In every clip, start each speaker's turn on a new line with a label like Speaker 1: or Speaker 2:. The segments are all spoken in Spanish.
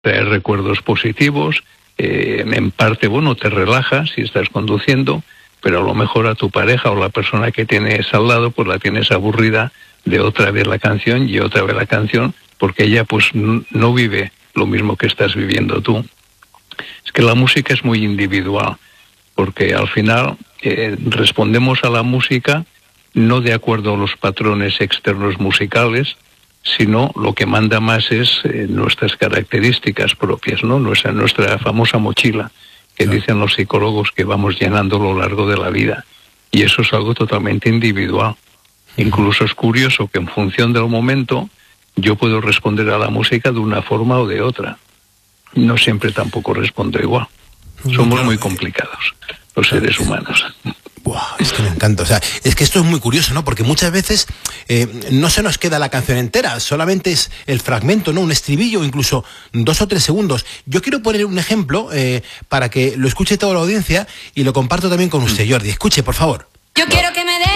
Speaker 1: trae recuerdos positivos, en parte, bueno, te relaja si estás conduciendo, pero a lo mejor a tu pareja o la persona que tienes al lado, pues la tienes aburrida de otra vez la canción y otra vez la canción, porque ella pues no vive lo mismo que estás viviendo tú. Es que la música es muy individual, porque al final respondemos a la música no de acuerdo a los patrones externos musicales, sino lo que manda más es nuestras características propias, ¿no? Nuestra famosa mochila, que dicen los psicólogos que vamos llenando a lo largo de la vida. Y eso es algo totalmente individual. Incluso es curioso que en función del momento yo puedo responder a la música de una forma o de otra. No siempre tampoco respondo igual. Somos muy complicados, los seres humanos.
Speaker 2: Buah, es que me encanta. O sea, es que esto es muy curioso, ¿no? Porque muchas veces no se nos queda la canción entera, solamente es el fragmento, ¿no? Un estribillo, incluso 2 o 3 segundos. Yo quiero poner un ejemplo para que lo escuche toda la audiencia y lo comparto también con usted, Jordi. Escuche, por favor.
Speaker 3: Yo quiero que me dé.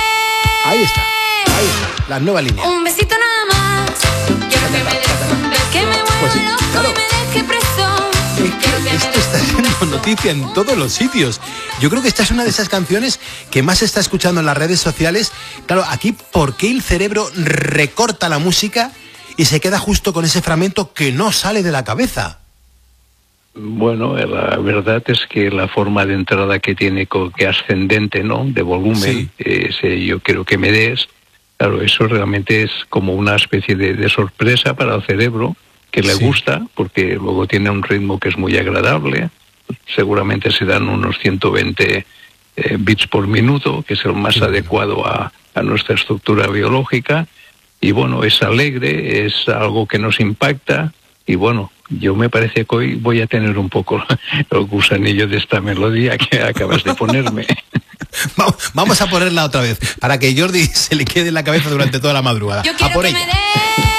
Speaker 2: Ahí está, la nueva línea.
Speaker 3: Un besito nada más. Quiero que me des un beso que me vuelva
Speaker 2: Pues sí,
Speaker 3: loco
Speaker 2: claro.
Speaker 3: y me deje preso.
Speaker 2: Esto está siendo noticia en todos los sitios. Yo creo que esta es una de esas canciones que más se está escuchando en las redes sociales. Claro, aquí, ¿por qué el cerebro recorta la música y se queda justo con ese fragmento que no sale de la cabeza?
Speaker 1: Bueno, la verdad es que la forma de entrada que tiene que ascendente, ¿no? De volumen, ese yo quiero que me des. Claro, eso realmente es como una especie de sorpresa para el cerebro, que le gusta, porque luego tiene un ritmo que es muy agradable. Seguramente se dan unos 120 bits por minuto, que es el más adecuado a nuestra estructura biológica. Y bueno, es alegre, es algo que nos impacta. Y bueno, yo me parece que hoy voy a tener un poco el gusanillo de esta melodía que acabas de ponerme.
Speaker 2: Vamos a ponerla otra vez, para que Jordi se le quede en la cabeza durante toda la madrugada.
Speaker 3: Yo quiero
Speaker 2: A por
Speaker 3: que
Speaker 2: ella.
Speaker 3: me dé.